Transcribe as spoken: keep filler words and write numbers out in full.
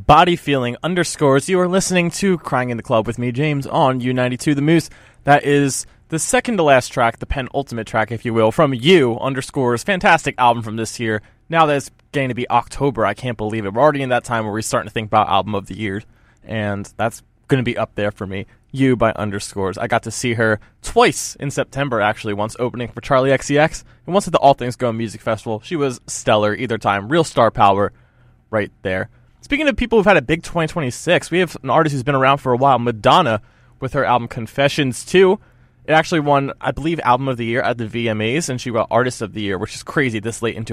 Body Feeling underscores. You are listening to Crying in the Club with me, James, on U ninety-two The Moose. That is the second to last track, the penultimate track, if you will, from You underscores. Fantastic album from this year. Now that it's going to be October, I can't believe it. We're already in that time where we're starting to think about album of the year, and that's going to be up there for me. You by underscores. I got to see her twice in September, actually, once opening for Charlie X C X, and once at the All Things Go Music Festival. She was stellar either time. Real star power right there. Speaking of people who've had a big twenty twenty-six, we have an artist who's been around for a while, Madonna, with her album Confessions two. It actually won, I believe, Album of the Year at the V M As, and she got Artist of the Year, which is crazy this late into